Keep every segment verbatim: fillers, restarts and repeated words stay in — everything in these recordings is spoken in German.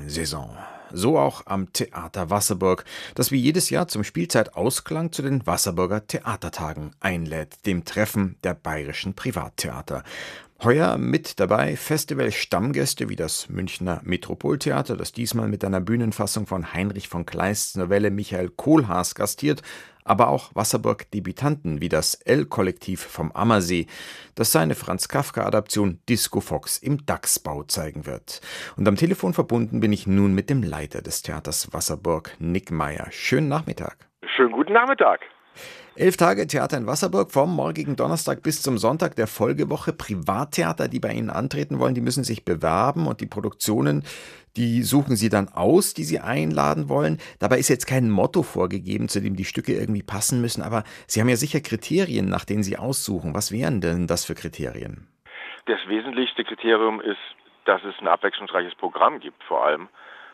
Saison. So auch am Theater Wasserburg, das wie jedes Jahr zum Spielzeitausklang zu den Wasserburger Theatertagen einlädt, dem Treffen der bayerischen Privattheater. Heuer mit dabei Festival-Stammgäste wie das Münchner Metropoltheater, das diesmal mit einer Bühnenfassung von Heinrich von Kleists Novelle Michael Kohlhaas gastiert, aber auch Wasserburg-Debütanten wie das L-Kollektiv vom Ammersee, das seine Franz-Kafka-Adaption Disco Fox im Dachsbau zeigen wird. Und am Telefon verbunden bin ich nun mit dem Leiter des Theaters Wasserburg, Nick Meyer. Schönen Nachmittag. Schönen guten Nachmittag. Elf Tage Theater in Wasserburg, vom morgigen Donnerstag bis zum Sonntag der Folgewoche. Privattheater, die bei Ihnen antreten wollen, die müssen sich bewerben und die Produktionen, die suchen Sie dann aus, die Sie einladen wollen. Dabei ist jetzt kein Motto vorgegeben, zu dem die Stücke irgendwie passen müssen, aber Sie haben ja sicher Kriterien, nach denen Sie aussuchen. Was wären denn das für Kriterien? Das wesentlichste Kriterium ist, dass es ein abwechslungsreiches Programm gibt, vor allem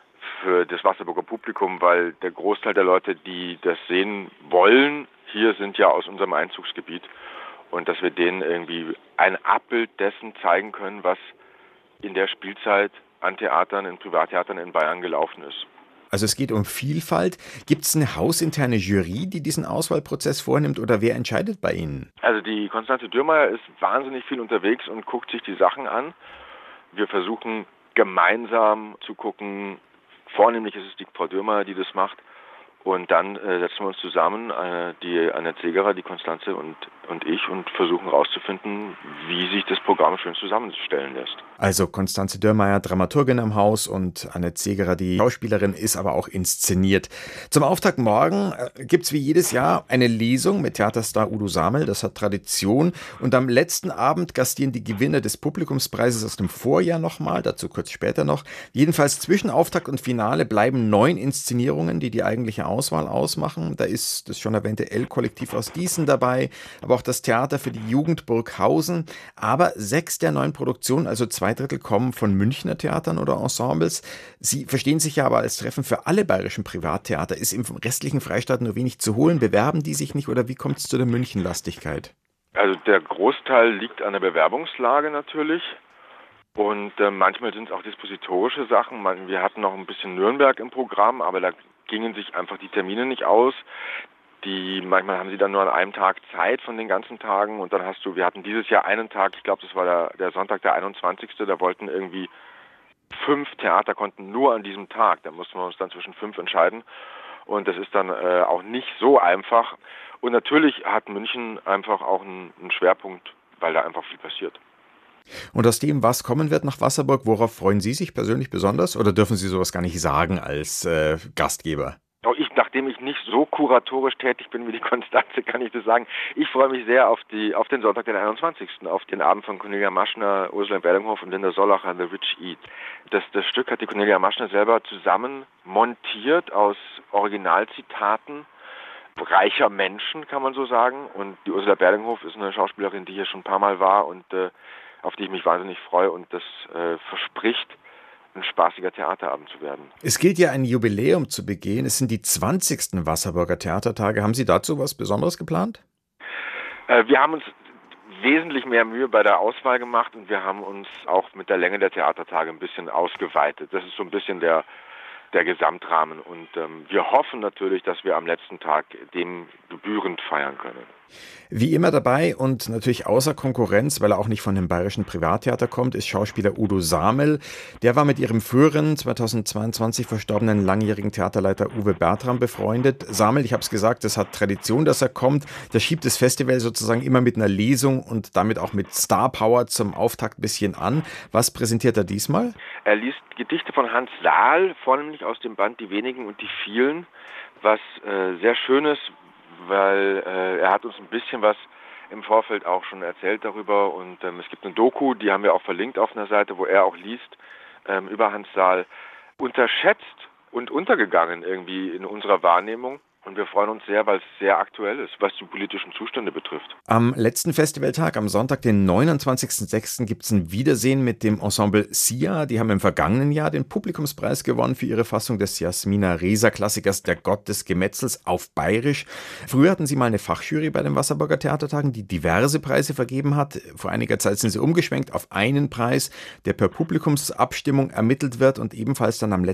für das Wasserburger Publikum, weil der Großteil der Leute, die das sehen wollen, hier sind ja aus unserem Einzugsgebiet, und dass wir denen irgendwie ein Abbild dessen zeigen können, was in der Spielzeit an Theatern, in Privattheatern in Bayern gelaufen ist. Also es geht um Vielfalt. Gibt es eine hausinterne Jury, die diesen Auswahlprozess vornimmt, oder wer entscheidet bei Ihnen? Also die Konstanze Dürrmeier ist wahnsinnig viel unterwegs und guckt sich die Sachen an. Wir versuchen gemeinsam zu gucken, vornehmlich ist es die Frau Dürrmeier, die das macht. Und dann äh, setzen wir uns zusammen, äh, die Anne Zegerer, die Konstanze und, und ich, und versuchen herauszufinden, wie sich das Programm schön zusammenstellen lässt. Also Konstanze Dürrmeier, Dramaturgin am Haus, und Anne Zegerer, die Schauspielerin, ist aber auch inszeniert. Zum Auftakt morgen äh, gibt's wie jedes Jahr eine Lesung mit Theaterstar Udo Samel, das hat Tradition. Und am letzten Abend gastieren die Gewinner des Publikumspreises aus dem Vorjahr nochmal, dazu kurz später noch. Jedenfalls zwischen Auftakt und Finale bleiben neun Inszenierungen, die die eigentliche Auswahl ausmachen. Da ist das schon erwähnte L-Kollektiv aus Gießen dabei, aber auch das Theater für die Jugend Burghausen. Aber sechs der neun Produktionen, also zwei Drittel, kommen von Münchner Theatern oder Ensembles. Sie verstehen sich ja aber als Treffen für alle bayerischen Privattheater. Ist im restlichen Freistaat nur wenig zu holen? Bewerben die sich nicht, oder wie kommt es zu der Münchenlastigkeit? Also der Großteil liegt an der Bewerbungslage natürlich. Und äh, manchmal sind es auch dispositorische Sachen. Man, wir hatten noch ein bisschen Nürnberg im Programm, aber da gingen sich einfach die Termine nicht aus. Die, manchmal haben sie dann nur an einem Tag Zeit von den ganzen Tagen, und dann hast du, wir hatten dieses Jahr einen Tag, ich glaube, das war der, der Sonntag, der einundzwanzigste Da wollten irgendwie fünf Theater, konnten nur an diesem Tag, da mussten wir uns dann zwischen fünf entscheiden, und das ist dann äh, auch nicht so einfach. Und natürlich hat München einfach auch einen, einen Schwerpunkt, weil da einfach viel passiert. Und aus dem, was kommen wird nach Wasserburg, worauf freuen Sie sich persönlich besonders, oder dürfen Sie sowas gar nicht sagen als äh, Gastgeber? Auch ich, nachdem ich nicht so kuratorisch tätig bin wie die Konstanze, kann ich das sagen. Ich freue mich sehr auf die auf den Sonntag, den einundzwanzigsten auf den Abend von Cornelia Maschner, Ursula Bellinghoff und Linda Sollacher, The Rich Eat. Das, das Stück hat die Cornelia Maschner selber zusammen montiert aus Originalzitaten reicher Menschen, kann man so sagen. Und die Ursula Bellinghoff ist eine Schauspielerin, die hier schon ein paar Mal war und äh, auf die ich mich wahnsinnig freue, und das äh, verspricht, ein spaßiger Theaterabend zu werden. Es gilt ja, ein Jubiläum zu begehen. Es sind die zwanzigsten Wasserburger Theatertage. Haben Sie dazu was Besonderes geplant? Äh, wir haben uns wesentlich mehr Mühe bei der Auswahl gemacht, und wir haben uns auch mit der Länge der Theatertage ein bisschen ausgeweitet. Das ist so ein bisschen der, der Gesamtrahmen, und ähm, wir hoffen natürlich, dass wir am letzten Tag dem gebührend feiern können. Wie immer dabei und natürlich außer Konkurrenz, weil er auch nicht von dem bayerischen Privattheater kommt, ist Schauspieler Udo Samel. Der war mit ihrem früheren, zweitausendzweiundzwanzig verstorbenen langjährigen Theaterleiter Uwe Bertram befreundet. Samel, ich habe es gesagt, das hat Tradition, dass er kommt. Der schiebt das Festival sozusagen immer mit einer Lesung und damit auch mit Star Power zum Auftakt ein bisschen an. Was präsentiert er diesmal? Er liest Gedichte von Hans Saal, vornehmlich aus dem Band Die Wenigen und die Vielen, was äh, sehr schön ist, weil äh, er hat uns ein bisschen was im Vorfeld auch schon erzählt darüber, und ähm, es gibt eine Doku, die haben wir auch verlinkt auf einer Seite, wo er auch liest ähm, über Hans Saal. Unterschätzt und untergegangen irgendwie in unserer Wahrnehmung. Und wir freuen uns sehr, weil es sehr aktuell ist, was die politischen Zustände betrifft. Am letzten Festivaltag, am Sonntag, den neunundzwanzigsten sechsten, gibt es ein Wiedersehen mit dem Ensemble Sia. Die haben im vergangenen Jahr den Publikumspreis gewonnen für ihre Fassung des Jasmina Reza-Klassikers Der Gott des Gemetzels auf Bayerisch. Früher hatten sie mal eine Fachjury bei den Wasserburger Theatertagen, die diverse Preise vergeben hat. Vor einiger Zeit sind sie umgeschwenkt auf einen Preis, der per Publikumsabstimmung ermittelt wird und ebenfalls dann am